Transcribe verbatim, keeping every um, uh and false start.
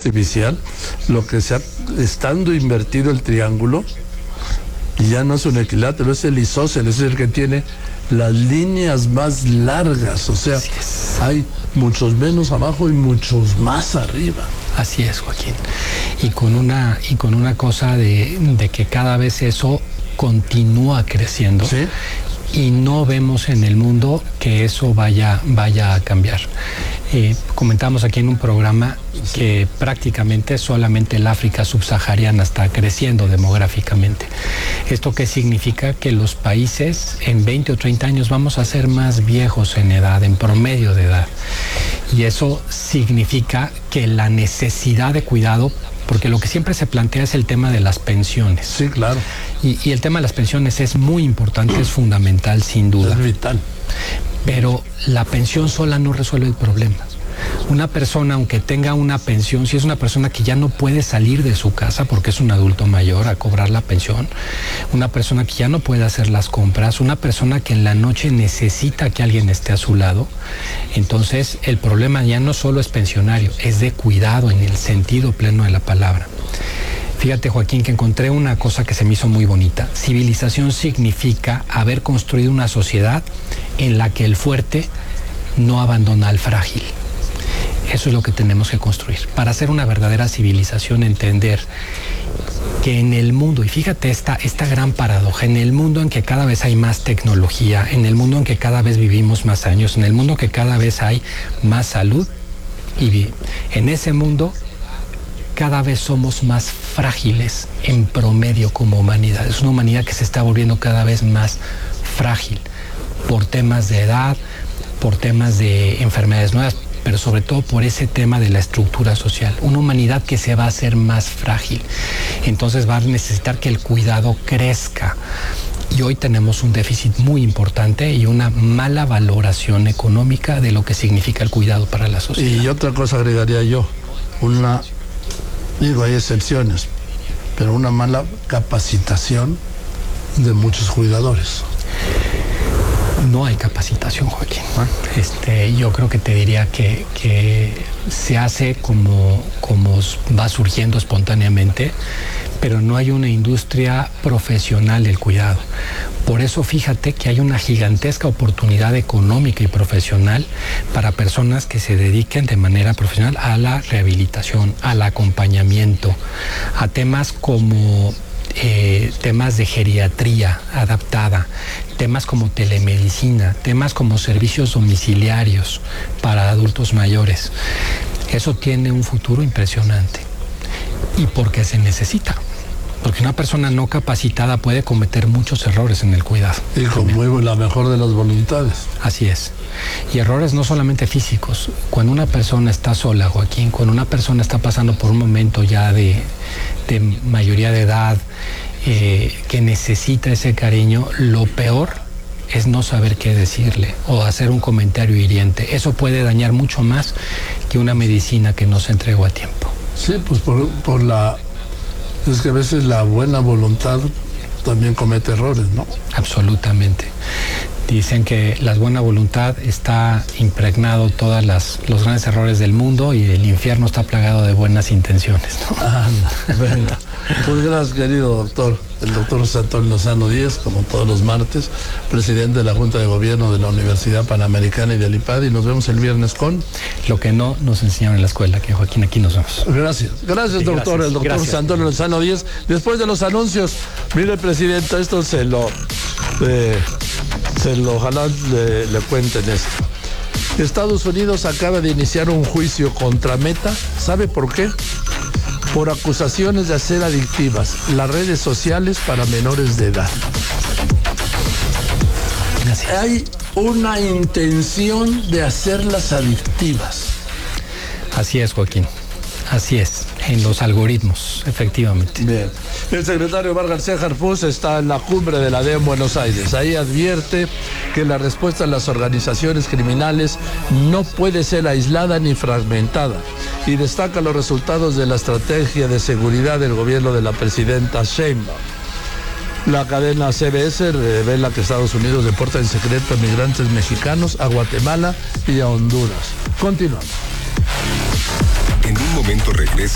artificial, lo que se ha, estando invertido el triángulo, ya no es un equilátero, es el isósceles, es el que tiene las líneas más largas, o sea, hay muchos menos abajo y muchos más arriba. Así es, Joaquín. Y con una, y con una cosa de, de que cada vez eso continúa creciendo. ¿Sí? Y no vemos en el mundo que eso vaya, vaya a cambiar. Eh, comentamos aquí en un programa que prácticamente solamente el África subsahariana está creciendo demográficamente. ¿Esto qué significa? Que los países en veinte o treinta años vamos a ser más viejos en edad, en promedio de edad. Y eso significa que la necesidad de cuidado, porque lo que siempre se plantea es el tema de las pensiones. Sí, claro. Y, y el tema de las pensiones es muy importante, es fundamental, sin duda. Es vital. Pero la pensión sola no resuelve el problema. Una persona, aunque tenga una pensión, si es una persona que ya no puede salir de su casa porque es un adulto mayor a cobrar la pensión, una persona que ya no puede hacer las compras, una persona que en la noche necesita que alguien esté a su lado, entonces el problema ya no solo es pensionario, es de cuidado en el sentido pleno de la palabra. Fíjate, Joaquín, que encontré una cosa que se me hizo muy bonita. Civilización significa haber construido una sociedad en la que el fuerte no abandona al frágil. Eso es lo que tenemos que construir. Para hacer una verdadera civilización, entender que en el mundo, y fíjate esta, esta gran paradoja, en el mundo en que cada vez hay más tecnología, en el mundo en que cada vez vivimos más años, en el mundo en que cada vez hay más salud, y en ese mundo cada vez somos más frágiles en promedio como humanidad. Es una humanidad que se está volviendo cada vez más frágil por temas de edad, por temas de enfermedades nuevas, pero sobre todo por ese tema de la estructura social. Una humanidad que se va a hacer más frágil. Entonces va a necesitar que el cuidado crezca. Y hoy tenemos un déficit muy importante y una mala valoración económica de lo que significa el cuidado para la sociedad. Y otra cosa agregaría yo, una, digo, hay excepciones, pero una mala capacitación de muchos cuidadores. No hay capacitación, Joaquín. Este, yo creo que te diría que, que se hace como, como va surgiendo espontáneamente, pero no hay una industria profesional del cuidado. Por eso fíjate que hay una gigantesca oportunidad económica y profesional para personas que se dediquen de manera profesional a la rehabilitación, al acompañamiento, a temas como Eh, temas de geriatría adaptada, temas como telemedicina, temas como servicios domiciliarios para adultos mayores. Eso tiene un futuro impresionante. ¿Y por qué se necesita? Porque una persona no capacitada puede cometer muchos errores en el cuidado. Y con muy la mejor de las voluntades. Así es. Y errores no solamente físicos. Cuando una persona está sola, Joaquín, cuando una persona está pasando por un momento ya de, de mayoría de edad, eh, que necesita ese cariño, lo peor es no saber qué decirle o hacer un comentario hiriente. Eso puede dañar mucho más que una medicina que no se entregó a tiempo. Sí, pues por, por la... Es que a veces la buena voluntad también comete errores, ¿no? Absolutamente. Dicen que la buena voluntad está impregnado todos los grandes errores del mundo y el infierno está plagado de buenas intenciones, ¿no? Anda, venga. Pues gracias, querido doctor. El doctor José Antonio Lozano Díez, como todos los martes, presidente de la Junta de Gobierno de la Universidad Panamericana y del I P A D, y nos vemos el viernes con... Lo que no nos enseñaron en la escuela, que Joaquín, aquí nos vemos. Gracias, gracias, sí, doctor. Gracias, el doctor José Antonio Lozano Díez. Después de los anuncios, mire, presidente, esto se lo... Eh, se lo ojalá le, le cuenten esto. Estados Unidos acaba de iniciar un juicio contra Meta. ¿Sabe por qué? Por acusaciones de hacer adictivas las redes sociales para menores de edad. Gracias. Hay una intención de hacerlas adictivas. Así es, Joaquín. Así es, en los algoritmos, efectivamente. Bien. El secretario Omar García Harfuch está en la cumbre de la D E A en Buenos Aires. Ahí advierte que la respuesta a las organizaciones criminales no puede ser aislada ni fragmentada y destaca los resultados de la estrategia de seguridad del gobierno de la presidenta Sheinbaum. La cadena C B S revela que Estados Unidos deporta en secreto a migrantes mexicanos a Guatemala y a Honduras. Continuamos. En un momento regresa